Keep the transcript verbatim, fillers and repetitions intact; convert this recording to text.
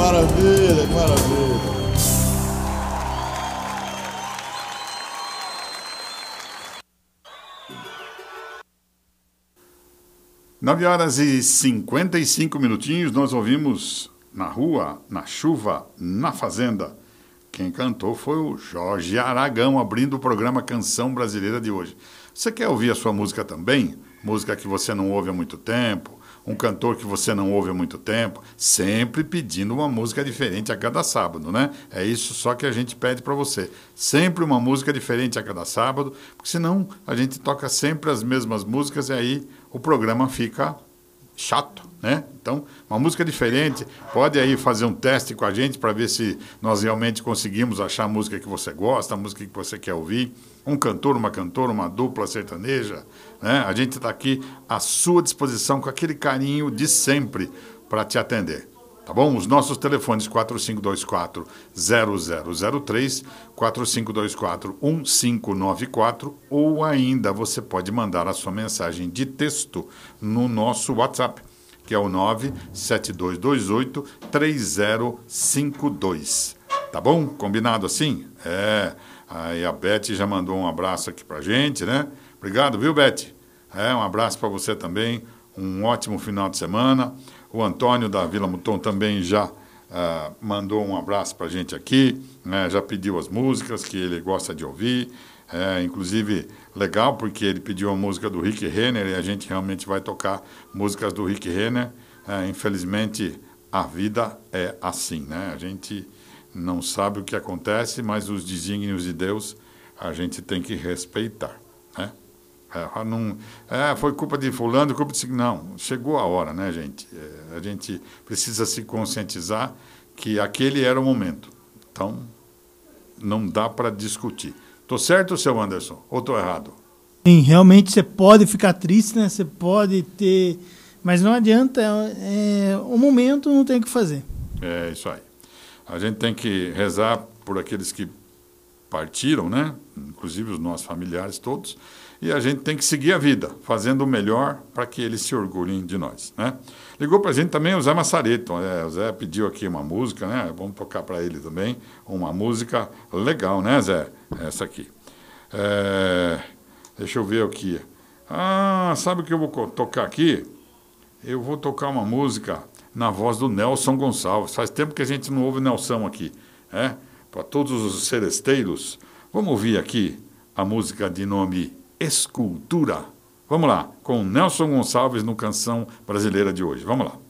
maravilha, que maravilha. Nove horas e cinquenta e cinco minutinhos, nós ouvimos Na Rua, Na Chuva, Na Fazenda. Quem cantou foi o Jorge Aragão, abrindo o programa Canção Brasileira de hoje. Você quer ouvir a sua música também? Música que você não ouve há muito tempo, um cantor que você não ouve há muito tempo, sempre pedindo uma música diferente a cada sábado, né? É isso só que a gente pede para você. Sempre uma música diferente a cada sábado, porque senão a gente toca sempre as mesmas músicas e aí o programa fica chato, né? Então, uma música diferente, pode aí fazer um teste com a gente para ver se nós realmente conseguimos achar a música que você gosta, a música que você quer ouvir, um cantor, uma cantora, uma dupla sertaneja, né? A gente está aqui à sua disposição com aquele carinho de sempre para te atender. Tá bom? Os nossos telefones quatro cinco dois quatro, zero zero zero três, quatro cinco dois quatro, um cinco nove quatro ou ainda você pode mandar a sua mensagem de texto no nosso WhatsApp, que é o nove sete dois dois oito, três zero cinco dois. Tá bom? Combinado assim? É. Aí a Beth já mandou um abraço aqui pra gente, né? Obrigado, viu, Beth? É, um abraço para você também. Um ótimo final de semana. O Antônio da Vila Muton também já uh, mandou um abraço para a gente aqui, né? Já pediu as músicas que ele gosta de ouvir, é, inclusive legal porque ele pediu a música do Rick Renner e a gente realmente vai tocar músicas do Rick Renner. É, infelizmente a vida é assim, né? A gente não sabe o que acontece, mas os desígnios de Deus a gente tem que respeitar, né? É, não, é, foi culpa de fulano, culpa de... Não, chegou a hora, né, gente? É, a gente precisa se conscientizar que aquele era o momento. Então, não dá para discutir. Tô certo, seu Anderson? Ou tô errado? Sim, realmente você pode ficar triste, né? Você pode ter... Mas não adianta, é, o momento não tem o que fazer. É, isso aí. A gente tem que rezar por aqueles que partiram, né? Inclusive os nossos familiares todos. E a gente tem que seguir a vida, fazendo o melhor para que eles se orgulhem de nós, né? Ligou para a gente também o Zé Massareto, é, o Zé pediu aqui uma música, né? Vamos tocar para ele também, uma música legal, né, Zé? Essa aqui. É, deixa eu ver aqui. Ah, sabe o que eu vou tocar aqui? Eu vou tocar uma música na voz do Nelson Gonçalves. Faz tempo que a gente não ouve o Nelson aqui, né? Para todos os seresteiros, vamos ouvir aqui a música de nome Escultura. Vamos lá, com Nelson Gonçalves no Canção Brasileira de hoje. Vamos lá.